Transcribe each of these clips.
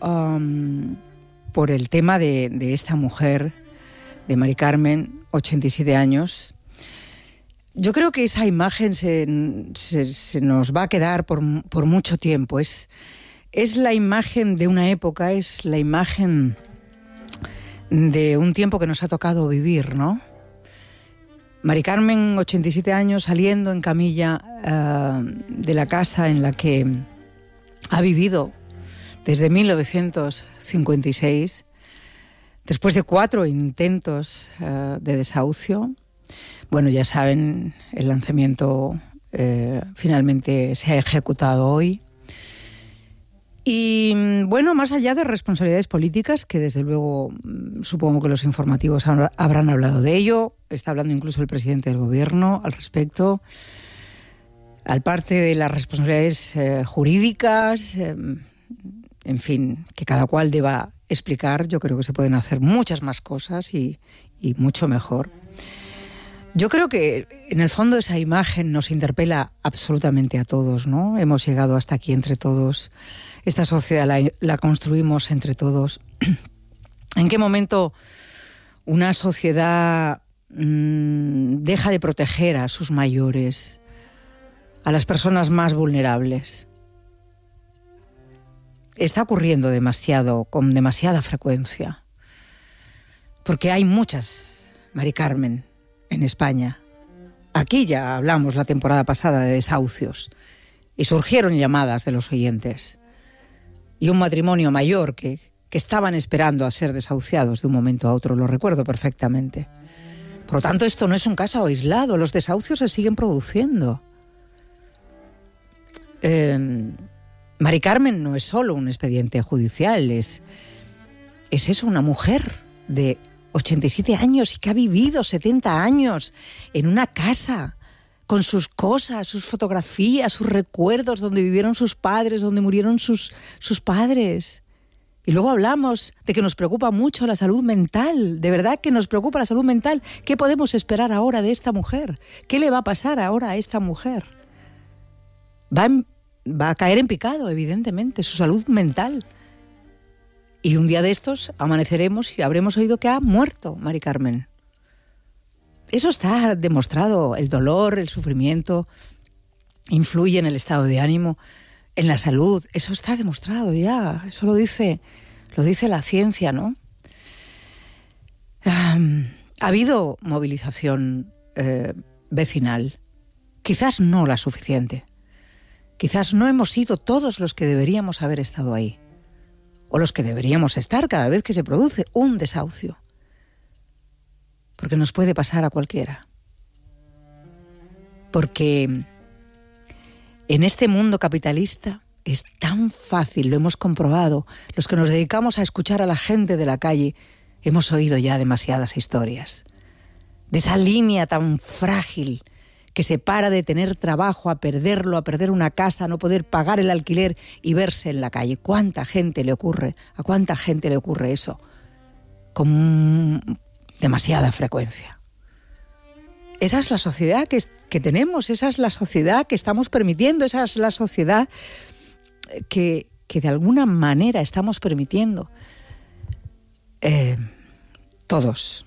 por el tema de esta mujer, de Mari Carmen, 87 años. Yo creo que esa imagen se nos va a quedar por mucho tiempo. Es la imagen de una época, es la imagen de un tiempo que nos ha tocado vivir, ¿no? Mari Carmen, 87 años, saliendo en camilla de la casa en la que ha vivido desde 1956, después de 4 intentos de desahucio. Bueno, ya saben, el lanzamiento finalmente se ha ejecutado hoy. Y bueno, más allá de responsabilidades políticas, que desde luego supongo que los informativos habrán hablado de ello, está hablando incluso el presidente del gobierno al respecto, al parte de las responsabilidades jurídicas, en fin, que cada cual deba explicar. Yo creo que se pueden hacer muchas más cosas y mucho mejor. Yo creo que en el fondo esa imagen nos interpela absolutamente a todos, ¿no? Hemos llegado hasta aquí entre todos. Esta sociedad la construimos entre todos. ¿En qué momento una sociedad deja de proteger a sus mayores, a las personas más vulnerables? Está ocurriendo demasiado, con demasiada frecuencia. Porque hay muchas Mari Carmen en España. Aquí ya hablamos la temporada pasada de desahucios y surgieron llamadas de los oyentes. Y un matrimonio mayor que estaban esperando a ser desahuciados de un momento a otro, lo recuerdo perfectamente. Por lo tanto, esto no es un caso aislado, los desahucios se siguen produciendo. Mari Carmen no es solo un expediente judicial, es eso, una mujer de 87 años y que ha vivido 70 años en una casa con sus cosas, sus fotografías, sus recuerdos, donde vivieron sus padres, donde murieron sus padres. Y luego hablamos de que nos preocupa mucho la salud mental. De verdad que nos preocupa la salud mental. ¿Qué podemos esperar ahora de esta mujer? ¿Qué le va a pasar ahora a esta mujer? Va a caer en picado, evidentemente, su salud mental. Y un día de estos amaneceremos y habremos oído que ha muerto Mari Carmen. Eso está demostrado. El dolor, el sufrimiento influye en el estado de ánimo, en la salud. Eso está demostrado ya. Eso lo dice la ciencia, ¿no? Ha habido movilización vecinal. Quizás no la suficiente. Quizás no hemos sido todos los que deberíamos haber estado ahí. O los que deberíamos estar cada vez que se produce un desahucio. Porque nos puede pasar a cualquiera. Porque en este mundo capitalista es tan fácil, lo hemos comprobado. Los que nos dedicamos a escuchar a la gente de la calle, hemos oído ya demasiadas historias. De esa línea tan frágil que se para de tener trabajo a perderlo, a perder una casa, a no poder pagar el alquiler y verse en la calle. ¿Cuánta gente le ocurre? ¿A cuánta gente le ocurre eso? Con demasiada frecuencia. Esa es la sociedad que tenemos, esa es la sociedad que estamos permitiendo, esa es la sociedad que de alguna manera estamos permitiendo. Todos.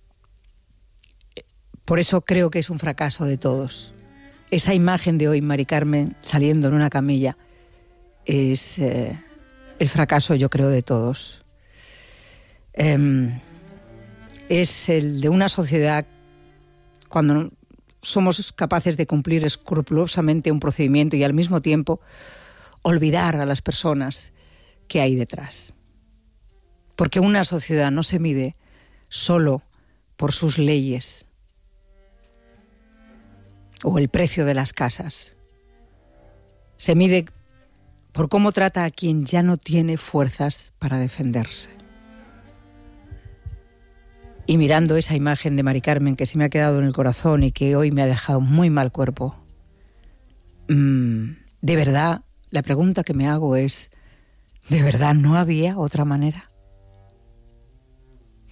Por eso creo que es un fracaso de todos. Esa imagen de hoy, Mari Carmen saliendo en una camilla, es el fracaso, yo creo, de todos. Es el de una sociedad cuando somos capaces de cumplir escrupulosamente un procedimiento y al mismo tiempo olvidar a las personas que hay detrás. Porque una sociedad no se mide solo por sus leyes o el precio de las casas. Se mide por cómo trata a quien ya no tiene fuerzas para defenderse. Y mirando esa imagen de Mari Carmen que se me ha quedado en el corazón y que hoy me ha dejado muy mal cuerpo, de verdad, la pregunta que me hago es, ¿de verdad no había otra manera?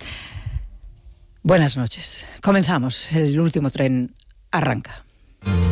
Buenas noches. Comenzamos. El último tren arranca.